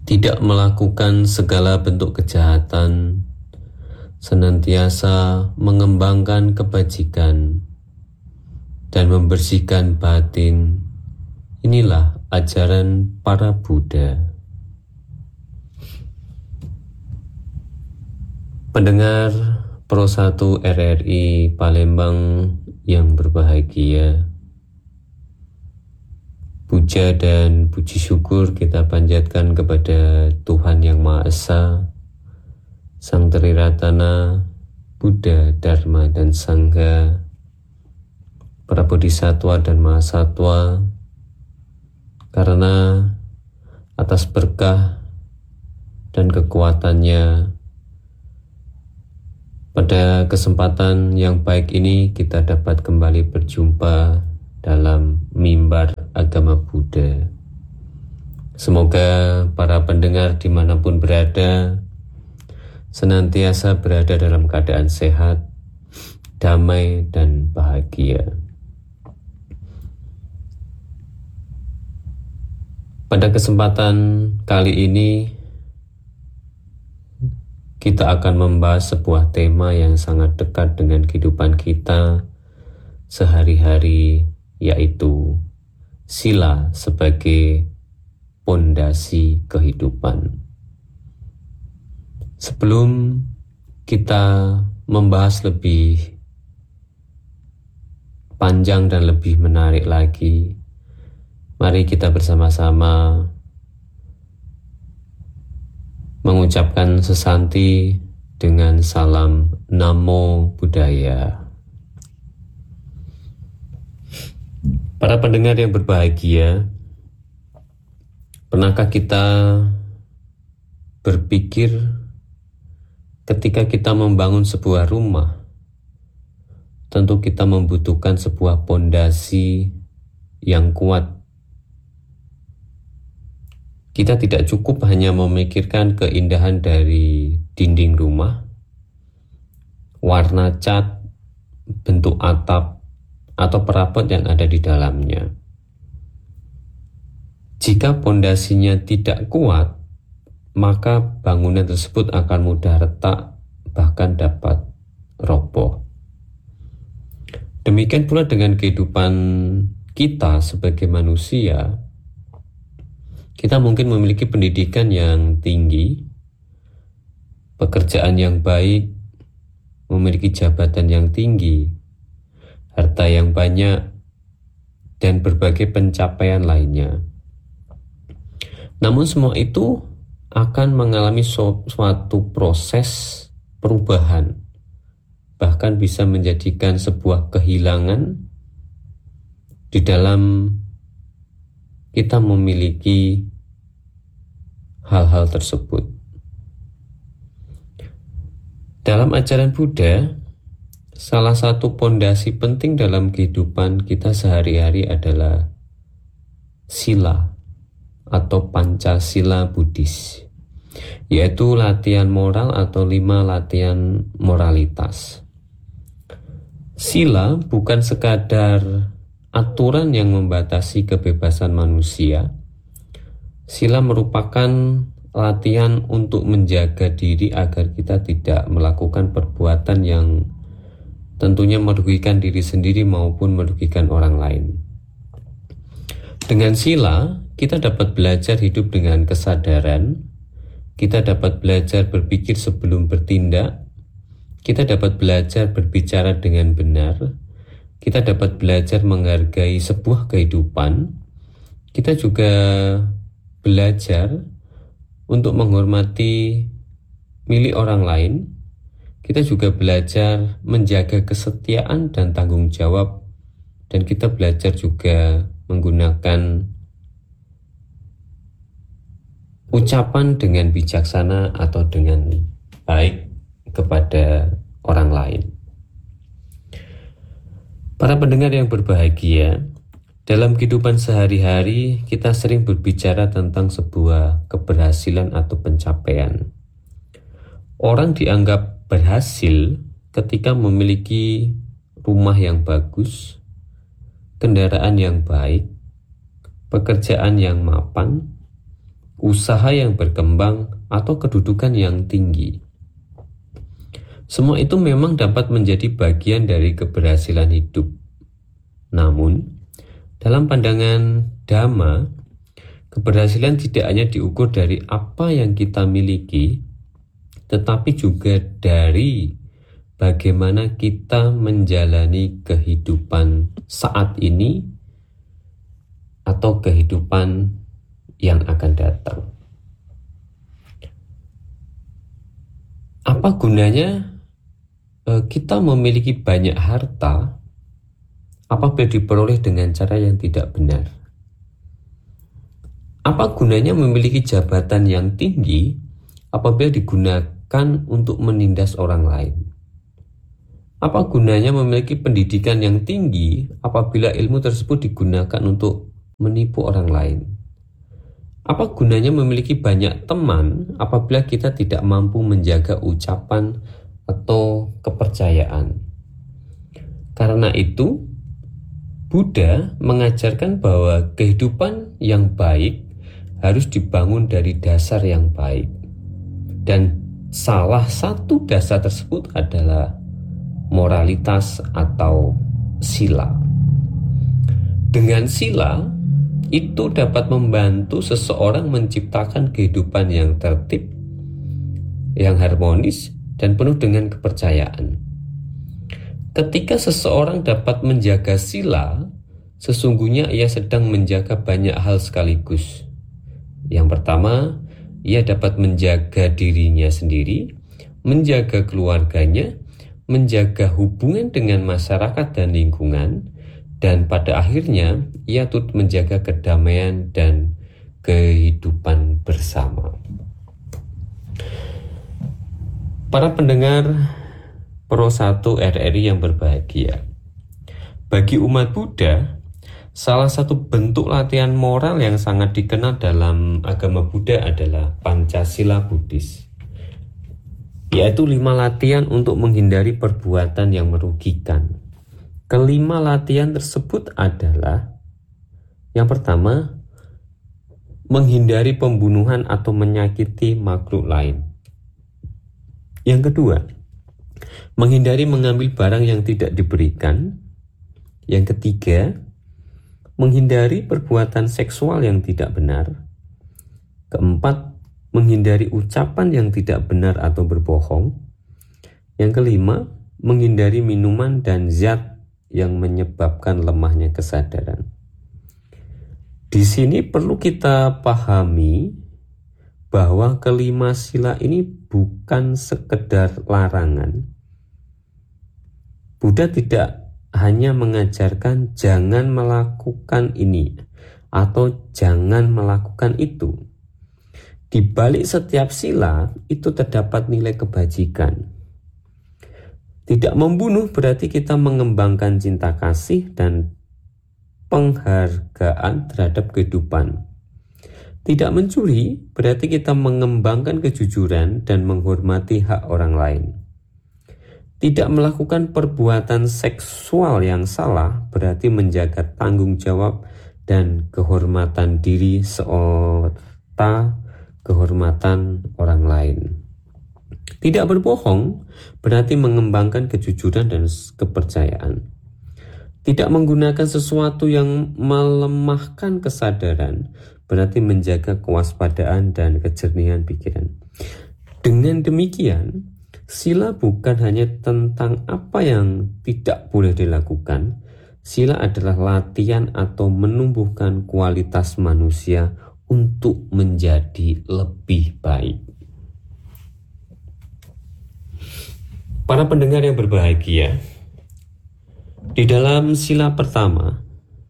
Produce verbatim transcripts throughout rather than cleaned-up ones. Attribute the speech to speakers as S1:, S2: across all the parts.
S1: tidak melakukan segala bentuk kejahatan, senantiasa mengembangkan kebajikan, dan membersihkan batin. Inilah ajaran para Buddha. Pendengar Pro satu R R I Palembang yang berbahagia, puja dan puji syukur kita panjatkan kepada Tuhan Yang Maha Esa, Sang Triratana, Buddha, Dharma, dan Sangha, para bodhisattva dan mahasatwa, karena atas berkah dan kekuatannya pada kesempatan yang baik ini kita dapat kembali berjumpa dalam mimbar agama Buddha. Semoga para pendengar dimanapun berada senantiasa berada dalam keadaan sehat, damai, dan bahagia. Pada kesempatan kali ini kita akan membahas sebuah tema yang sangat dekat dengan kehidupan kita sehari-hari, yaitu sila sebagai pondasi kehidupan. Sebelum kita membahas lebih panjang dan lebih menarik lagi, mari kita bersama-sama mengucapkan sesanti dengan salam Namo Buddhaya. Para pendengar yang berbahagia, pernahkah kita berpikir ketika kita membangun sebuah rumah, tentu kita membutuhkan sebuah pondasi yang kuat. Kita tidak cukup hanya memikirkan keindahan dari dinding rumah, warna cat, bentuk atap, atau perabot yang ada di dalamnya. Jika pondasinya tidak kuat, maka bangunan tersebut akan mudah retak, bahkan dapat roboh. Demikian pula dengan kehidupan kita sebagai manusia. Kita mungkin memiliki pendidikan yang tinggi, pekerjaan yang baik, memiliki jabatan yang tinggi, harta yang banyak, dan berbagai pencapaian lainnya. Namun semua itu akan mengalami suatu proses perubahan, bahkan bisa menjadikan sebuah kehilangan di dalam kita memiliki hal-hal tersebut. Dalam ajaran Buddha, salah satu pondasi penting dalam kehidupan kita sehari-hari adalah sila atau Pancasila Buddhis, yaitu latihan moral atau lima latihan moralitas. Sila bukan sekadar aturan yang membatasi kebebasan manusia. Sila merupakan latihan untuk menjaga diri agar kita tidak melakukan perbuatan yang tentunya merugikan diri sendiri maupun merugikan orang lain. Dengan sila, kita dapat belajar hidup dengan kesadaran, kita dapat belajar berpikir sebelum bertindak, kita dapat belajar berbicara dengan benar, kita dapat belajar menghargai sebuah kehidupan. Kita juga belajar untuk menghormati milik orang lain. Kita juga belajar menjaga kesetiaan dan tanggung jawab. Dan kita belajar juga menggunakan ucapan dengan bijaksana atau dengan baik kepada orang lain. Para pendengar yang berbahagia, dalam kehidupan sehari-hari kita sering berbicara tentang sebuah keberhasilan atau pencapaian. Orang dianggap berhasil ketika memiliki rumah yang bagus, kendaraan yang baik, pekerjaan yang mapan, usaha yang berkembang, atau kedudukan yang tinggi. Semua itu memang dapat menjadi bagian dari keberhasilan hidup. Namun, dalam pandangan Dhamma, keberhasilan tidak hanya diukur dari apa yang kita miliki, tetapi juga dari bagaimana kita menjalani kehidupan saat ini atau kehidupan yang akan datang. Apa gunanya eh, kita memiliki banyak harta apabila diperoleh dengan cara yang tidak benar? Apa gunanya memiliki jabatan yang tinggi apabila digunakan untuk menindas orang lain? Apa gunanya memiliki pendidikan yang tinggi apabila ilmu tersebut digunakan untuk menipu orang lain? Apa gunanya memiliki banyak teman apabila kita tidak mampu menjaga ucapan atau kepercayaan? Karena itu, Buddha mengajarkan bahwa kehidupan yang baik harus dibangun dari dasar yang baik. Dan salah satu dasar tersebut adalah moralitas atau sila. Dengan sila, itu dapat membantu seseorang menciptakan kehidupan yang tertib, yang harmonis, dan penuh dengan kepercayaan. Ketika seseorang dapat menjaga sila, sesungguhnya ia sedang menjaga banyak hal sekaligus. Yang pertama, ia dapat menjaga dirinya sendiri, menjaga keluarganya, menjaga hubungan dengan masyarakat dan lingkungan, dan pada akhirnya ia turut menjaga kedamaian dan kehidupan bersama. Para pendengar Pro satu R R I yang berbahagia, bagi umat Buddha, salah satu bentuk latihan moral yang sangat dikenal dalam agama Buddha adalah Pancasila Buddhis, yaitu lima latihan untuk menghindari perbuatan yang merugikan. Kelima latihan tersebut adalah: yang pertama, menghindari pembunuhan atau menyakiti makhluk lain. Yang kedua, menghindari mengambil barang yang tidak diberikan. Yang ketiga, menghindari perbuatan seksual yang tidak benar. Keempat, menghindari ucapan yang tidak benar atau berbohong. Yang kelima, menghindari minuman dan zat yang menyebabkan lemahnya kesadaran. Di sini perlu kita pahami bahwa kelima sila ini bukan sekedar larangan. Buddha tidak hanya mengajarkan jangan melakukan ini atau jangan melakukan itu. Di balik setiap sila itu terdapat nilai kebajikan. Tidak membunuh berarti kita mengembangkan cinta kasih dan penghargaan terhadap kehidupan. Tidak mencuri berarti kita mengembangkan kejujuran dan menghormati hak orang lain. Tidak melakukan perbuatan seksual yang salah berarti menjaga tanggung jawab dan kehormatan diri serta kehormatan orang lain. Tidak berbohong berarti mengembangkan kejujuran dan kepercayaan. Tidak menggunakan sesuatu yang melemahkan kesadaran berarti menjaga kewaspadaan dan kejernihan pikiran. Dengan demikian, sila bukan hanya tentang apa yang tidak boleh dilakukan. Sila adalah latihan atau menumbuhkan kualitas manusia untuk menjadi lebih baik. Para pendengar yang berbahagia, di dalam sila pertama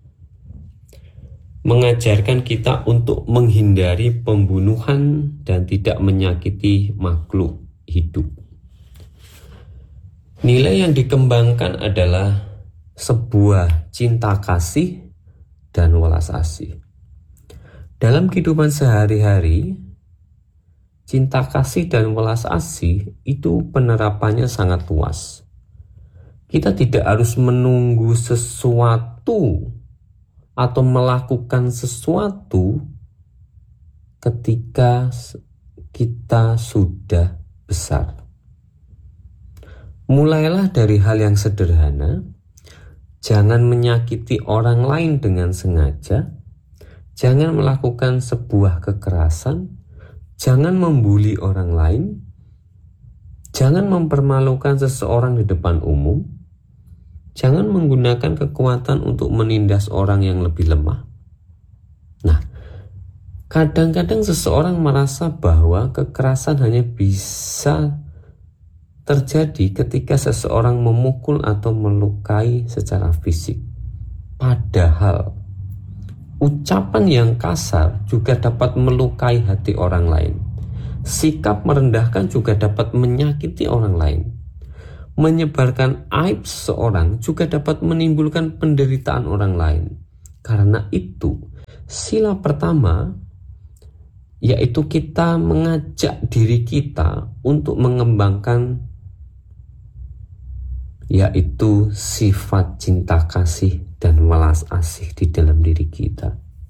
S1: mengajarkan kita untuk menghindari pembunuhan dan tidak menyakiti makhluk hidup. Nilai yang dikembangkan adalah sebuah cinta kasih dan welas asih. Dalam kehidupan sehari-hari, cinta kasih dan welas asih itu penerapannya sangat luas. Kita tidak harus menunggu sesuatu atau melakukan sesuatu ketika kita sudah besar. Mulailah dari hal yang sederhana. Jangan menyakiti orang lain dengan sengaja. Jangan melakukan sebuah kekerasan. Jangan membuli orang lain. Jangan mempermalukan seseorang di depan umum. Jangan menggunakan kekuatan untuk menindas orang yang lebih lemah. Nah, kadang-kadang seseorang merasa bahwa kekerasan hanya bisa terjadi ketika seseorang memukul atau melukai secara fisik. Padahal ucapan yang kasar juga dapat melukai hati orang lain. Sikap merendahkan juga dapat menyakiti orang lain. Menyebarkan aib seseorang juga dapat menimbulkan penderitaan orang lain. Karena itu, sila pertama yaitu kita mengajak diri kita untuk mengembangkan yaitu sifat cinta kasih dan welas asih di dalam diri kita.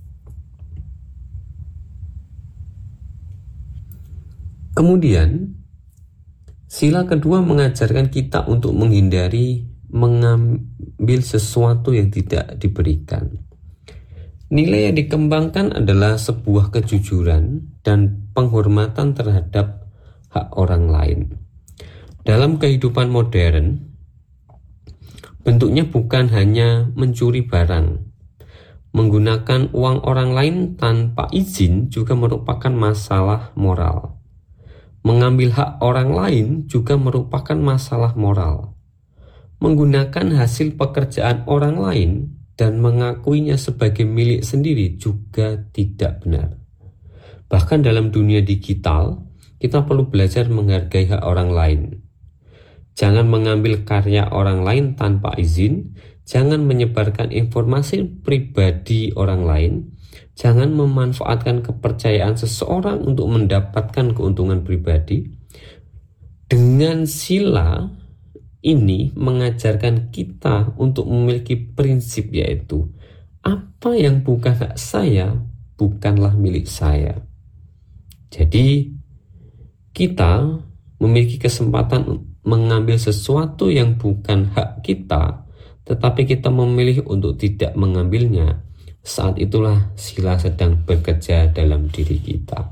S1: Kemudian, sila kedua mengajarkan kita untuk menghindari mengambil sesuatu yang tidak diberikan. Nilai yang dikembangkan adalah sebuah kejujuran dan penghormatan terhadap hak orang lain. Dalam kehidupan modern, bentuknya bukan hanya mencuri barang. Menggunakan uang orang lain tanpa izin juga merupakan masalah moral. Mengambil hak orang lain juga merupakan masalah moral. Menggunakan hasil pekerjaan orang lain dan mengakuinya sebagai milik sendiri juga tidak benar. Bahkan dalam dunia digital, kita perlu belajar menghargai hak orang lain. Jangan mengambil karya orang lain tanpa izin, jangan menyebarkan informasi pribadi orang lain, jangan memanfaatkan kepercayaan seseorang untuk mendapatkan keuntungan pribadi. Dengan sila ini mengajarkan kita untuk memiliki prinsip, yaitu apa yang bukan hak saya, bukanlah milik saya. Jadi kita memiliki kesempatan mengambil sesuatu yang bukan hak kita, tetapi kita memilih untuk tidak mengambilnya. Saat itulah sila sedang bekerja dalam diri kita.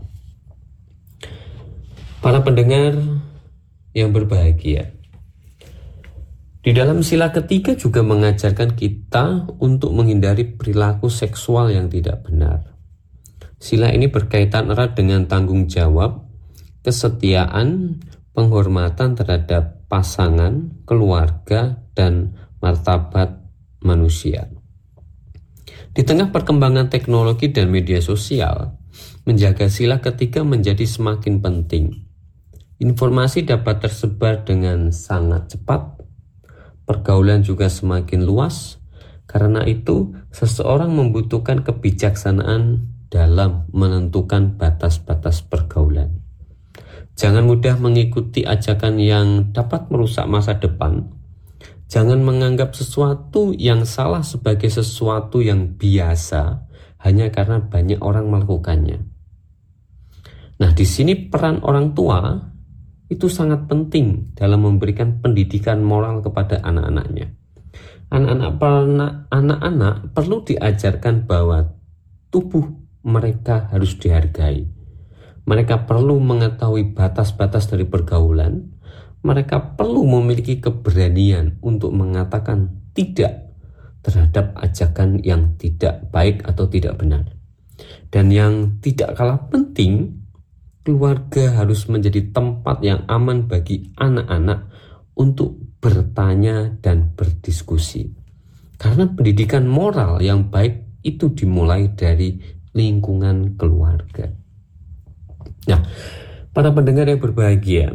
S1: Para pendengar yang berbahagia, di dalam sila ketiga juga mengajarkan kita untuk menghindari perilaku seksual yang tidak benar. Sila ini berkaitan erat dengan tanggung jawab, kesetiaan, penghormatan terhadap pasangan, keluarga, dan martabat manusia. Di tengah perkembangan teknologi dan media sosial, menjaga sila ketiga menjadi semakin penting. Informasi dapat tersebar dengan sangat cepat, pergaulan juga semakin luas. Karena itu, seseorang membutuhkan kebijaksanaan dalam menentukan batas-batas pergaulan. Jangan mudah mengikuti ajakan yang dapat merusak masa depan. Jangan menganggap sesuatu yang salah sebagai sesuatu yang biasa hanya karena banyak orang melakukannya. Nah, di sini peran orang tua itu sangat penting dalam memberikan pendidikan moral kepada anak-anaknya. Anak-anak anak-anak perlu diajarkan bahwa tubuh mereka harus dihargai. Mereka perlu mengetahui batas-batas dari pergaulan. Mereka perlu memiliki keberanian untuk mengatakan tidak terhadap ajakan yang tidak baik atau tidak benar. Dan yang tidak kalah penting, keluarga harus menjadi tempat yang aman bagi anak-anak untuk bertanya dan berdiskusi. Karena pendidikan moral yang baik itu dimulai dari lingkungan keluarga. Nah, para pendengar yang berbahagia,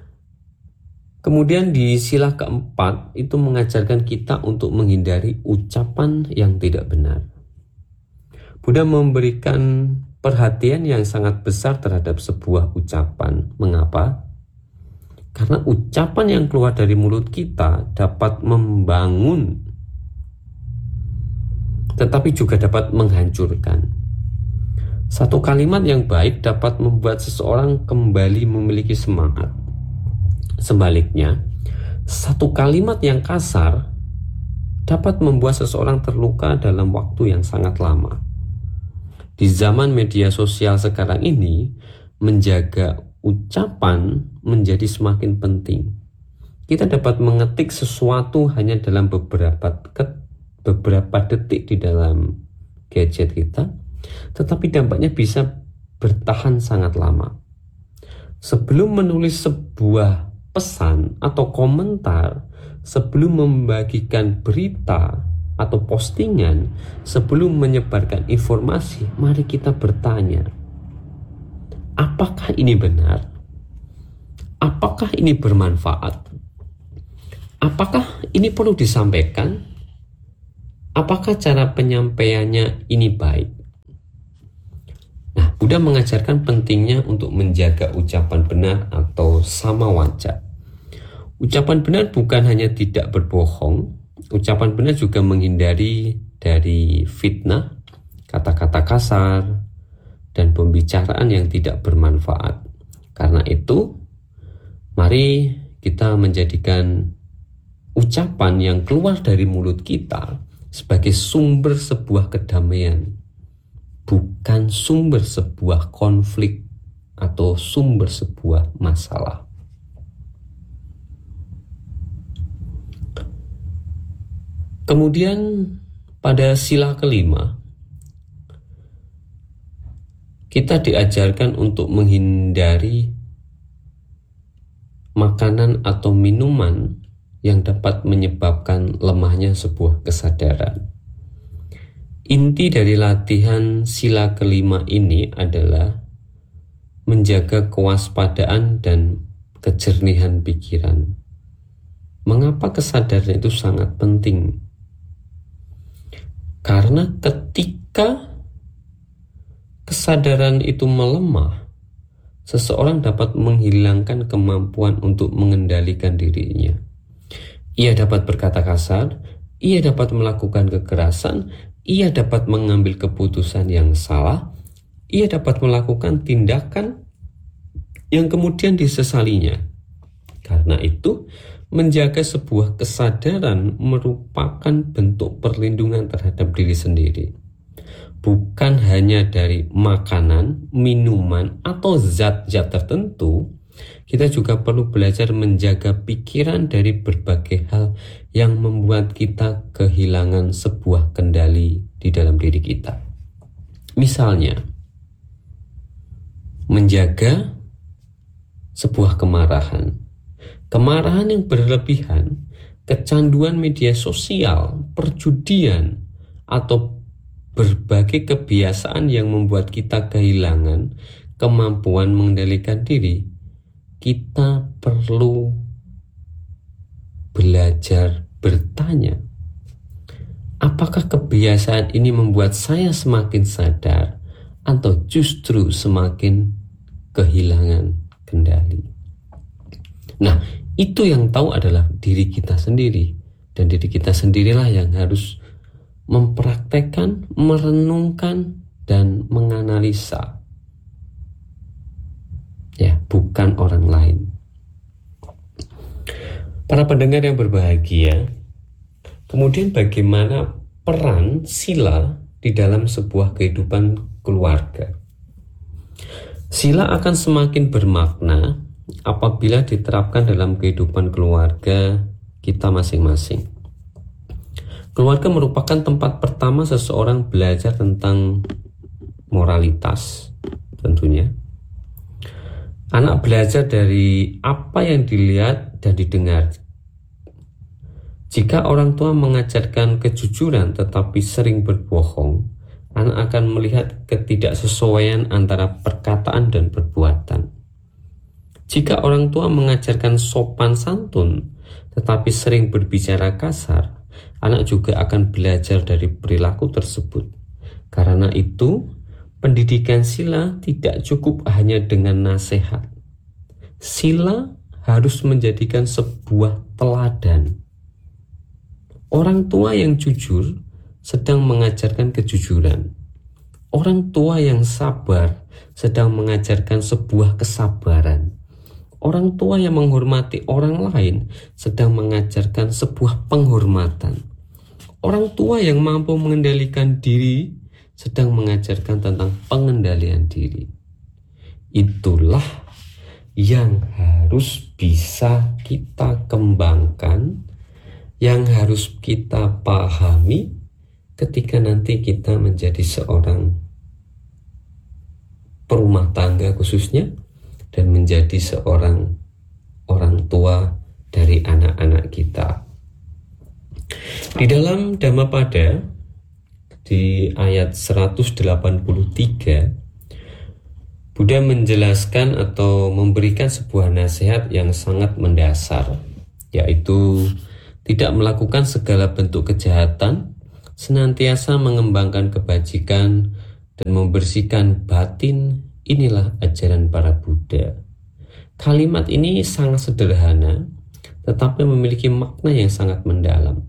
S1: kemudian di sila keempat itu mengajarkan kita untuk menghindari ucapan yang tidak benar. Buddha memberikan perhatian yang sangat besar terhadap sebuah ucapan. Mengapa? Karena ucapan yang keluar dari mulut kita dapat membangun, tetapi juga dapat menghancurkan. Satu kalimat yang baik dapat membuat seseorang kembali memiliki semangat. Sebaliknya, satu kalimat yang kasar dapat membuat seseorang terluka dalam waktu yang sangat lama. Di zaman media sosial sekarang ini, menjaga ucapan menjadi semakin penting. Kita dapat mengetik sesuatu hanya dalam beberapa beberapa detik di dalam gadget kita, tetapi dampaknya bisa bertahan sangat lama. Sebelum menulis sebuah pesan atau komentar, sebelum membagikan berita atau postingan, sebelum menyebarkan informasi, mari kita bertanya, apakah ini benar? Apakah ini bermanfaat? Apakah ini perlu disampaikan? Apakah cara penyampaiannya ini baik? Nah, Buddha mengajarkan pentingnya untuk menjaga ucapan benar atau sama waca. Ucapan benar bukan hanya tidak berbohong, ucapan benar juga menghindari dari fitnah, kata-kata kasar, dan pembicaraan yang tidak bermanfaat. Karena itu, mari kita menjadikan ucapan yang keluar dari mulut kita sebagai sumber sebuah kedamaian, bukan sumber sebuah konflik atau sumber sebuah masalah. Kemudian pada sila kelima, kita diajarkan untuk menghindari makanan atau minuman yang dapat menyebabkan lemahnya sebuah kesadaran. Inti dari latihan sila kelima ini adalah menjaga kewaspadaan dan kejernihan pikiran. Mengapa kesadaran itu sangat penting? Karena ketika kesadaran itu melemah, seseorang dapat menghilangkan kemampuan untuk mengendalikan dirinya. Ia dapat berkata kasar, ia dapat melakukan kekerasan, ia dapat mengambil keputusan yang salah, ia dapat melakukan tindakan yang kemudian disesalinya. Karena itu, menjaga sebuah kesadaran merupakan bentuk perlindungan terhadap diri sendiri. Bukan hanya dari makanan, minuman, atau zat-zat tertentu, kita juga perlu belajar menjaga pikiran dari berbagai hal yang membuat kita kehilangan sebuah kendali di dalam diri kita. Misalnya, menjaga sebuah kemarahan. Kemarahan yang berlebihan, kecanduan media sosial, perjudian, atau berbagai kebiasaan yang membuat kita kehilangan kemampuan mengendalikan diri. Kita perlu belajar bertanya, apakah kebiasaan ini membuat saya semakin sadar atau justru semakin kehilangan kendali? Nah, itu yang tahu adalah diri kita sendiri, dan diri kita sendirilah yang harus mempraktekkan, merenungkan, dan menganalisa. Ya, bukan orang lain. Para pendengar yang berbahagia, kemudian bagaimana peran sila di dalam sebuah kehidupan keluarga? Sila akan semakin bermakna apabila diterapkan dalam kehidupan keluarga kita masing-masing. Keluarga merupakan tempat pertama seseorang belajar tentang moralitas, tentunya. Anak belajar dari apa yang dilihat dan didengar. Jika orang tua mengajarkan kejujuran tetapi sering berbohong, anak akan melihat ketidaksesuaian antara perkataan dan perbuatan. Jika orang tua mengajarkan sopan santun tetapi sering berbicara kasar, anak juga akan belajar dari perilaku tersebut. Karena itu, pendidikan sila tidak cukup hanya dengan nasihat. Sila harus menjadikan sebuah teladan. Orang tua yang jujur sedang mengajarkan kejujuran. Orang tua yang sabar sedang mengajarkan sebuah kesabaran. Orang tua yang menghormati orang lain sedang mengajarkan sebuah penghormatan. Orang tua yang mampu mengendalikan diri sedang mengajarkan tentang pengendalian diri. Itulah yang harus bisa kita kembangkan, yang harus kita pahami ketika nanti kita menjadi seorang perumah tangga khususnya, dan menjadi seorang orang tua dari anak-anak kita. Di dalam Dhammapada di ayat seratus delapan puluh tiga, Buddha menjelaskan atau memberikan sebuah nasihat yang sangat mendasar, yaitu tidak melakukan segala bentuk kejahatan, senantiasa mengembangkan kebajikan, dan membersihkan batin. Inilah ajaran para Buddha. Kalimat ini sangat sederhana, tetapi memiliki makna yang sangat mendalam.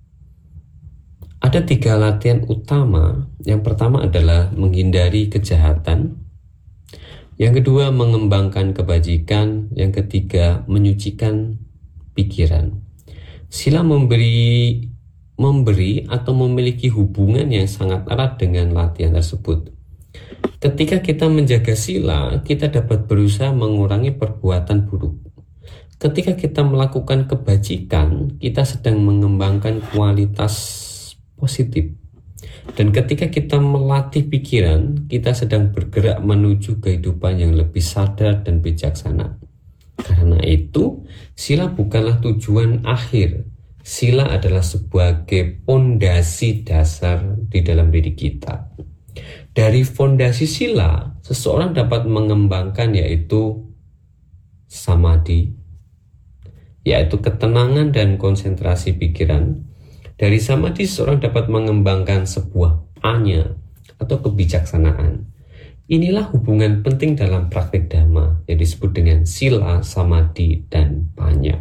S1: Ada tiga latihan utama. Yang pertama adalah menghindari kejahatan. Yang kedua, mengembangkan kebajikan. Yang ketiga, menyucikan pikiran. Sila memberi memberi atau memiliki hubungan yang sangat erat dengan latihan tersebut. Ketika kita menjaga sila, kita dapat berusaha mengurangi perbuatan buruk. Ketika kita melakukan kebajikan, kita sedang mengembangkan kualitas positif. Dan ketika kita melatih pikiran, kita sedang bergerak menuju kehidupan yang lebih sadar dan bijaksana. Karena itu, sila bukanlah tujuan akhir. Sila adalah sebagai fondasi dasar di dalam diri kita. Dari fondasi sila, seseorang dapat mengembangkan yaitu samadhi, yaitu ketenangan dan konsentrasi pikiran. Dari samadhi, seseorang dapat mengembangkan sebuah anya atau kebijaksanaan. Inilah hubungan penting dalam praktik dhamma yang disebut dengan sila, samadhi, dan panya.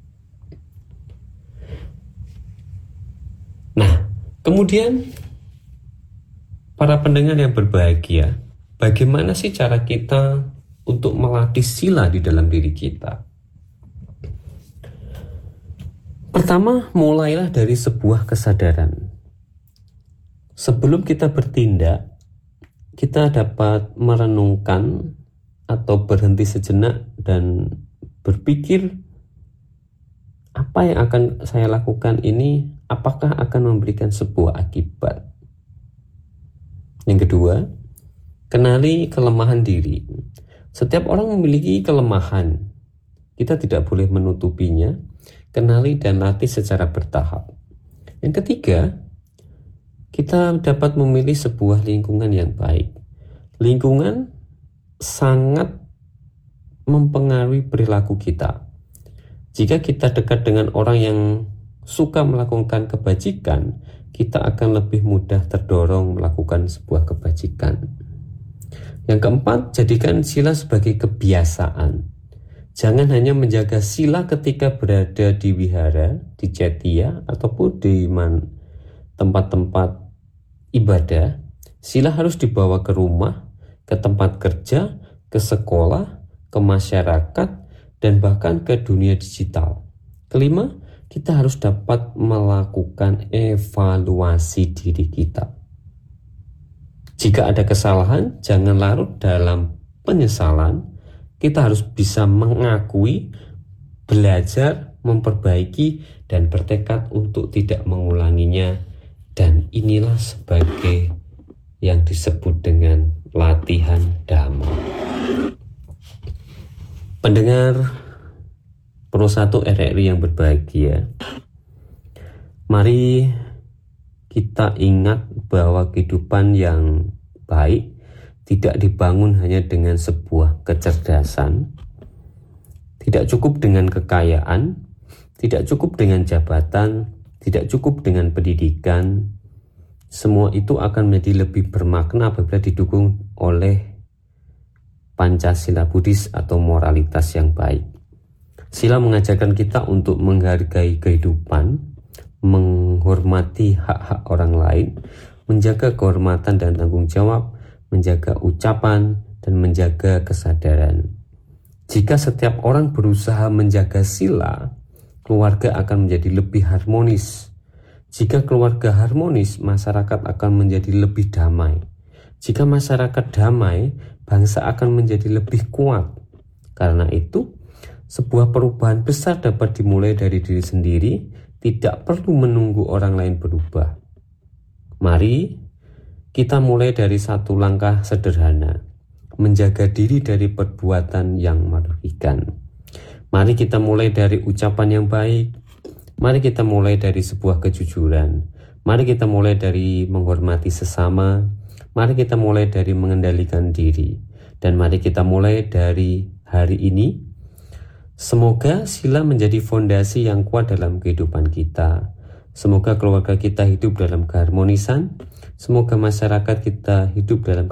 S1: Nah, kemudian para pendengar yang berbahagia, bagaimana sih cara kita untuk melatih sila di dalam diri kita? Pertama, mulailah dari sebuah kesadaran. Sebelum kita bertindak, kita dapat merenungkan atau berhenti sejenak dan berpikir, apa yang akan saya lakukan ini, apakah akan memberikan sebuah akibat? Yang kedua, kenali kelemahan diri. Setiap orang memiliki kelemahan. Kita tidak boleh menutupinya. Kenali dan latih secara bertahap. Yang ketiga, kita dapat memilih sebuah lingkungan yang baik. Lingkungan sangat mempengaruhi perilaku kita. Jika kita dekat dengan orang yang suka melakukan kebajikan, kita akan lebih mudah terdorong melakukan sebuah kebajikan. Yang keempat, jadikan sila sebagai kebiasaan. Jangan hanya menjaga sila ketika berada di wihara, di cetya, ataupun di tempat-tempat ibadah. Sila harus dibawa ke rumah, ke tempat kerja, ke sekolah, ke masyarakat, dan bahkan ke dunia digital. Kelima, kita harus dapat melakukan evaluasi diri kita. Jika ada kesalahan, jangan larut dalam penyesalan. Kita harus bisa mengakui, belajar, memperbaiki, dan bertekad untuk tidak mengulanginya. Dan inilah sebagai yang disebut dengan latihan dhamma. Pendengar Pro satu R R I yang berbahagia, mari kita ingat bahwa kehidupan yang baik tidak dibangun hanya dengan sebuah kecerdasan, tidak cukup dengan kekayaan, tidak cukup dengan jabatan, tidak cukup dengan pendidikan. Semua itu akan menjadi lebih bermakna apabila didukung oleh Pancasila Buddhis atau moralitas yang baik. Sila mengajarkan kita untuk menghargai kehidupan, menghormati hak-hak orang lain, menjaga kehormatan dan tanggung jawab, menjaga ucapan, dan menjaga kesadaran. Jika setiap orang berusaha menjaga sila, keluarga akan menjadi lebih harmonis. Jika keluarga harmonis, masyarakat akan menjadi lebih damai. Jika masyarakat damai, bangsa akan menjadi lebih kuat. Karena itu, sebuah perubahan besar dapat dimulai dari diri sendiri, tidak perlu menunggu orang lain berubah. Mari kita mulai dari satu langkah sederhana, menjaga diri dari perbuatan yang merugikan. Mari kita mulai dari ucapan yang baik. Mari kita mulai dari sebuah kejujuran. Mari kita mulai dari menghormati sesama. Mari kita mulai dari mengendalikan diri. Dan mari kita mulai dari hari ini. Semoga sila menjadi fondasi yang kuat dalam kehidupan kita. Semoga keluarga kita hidup dalam keharmonisan. Semoga masyarakat kita hidup dalam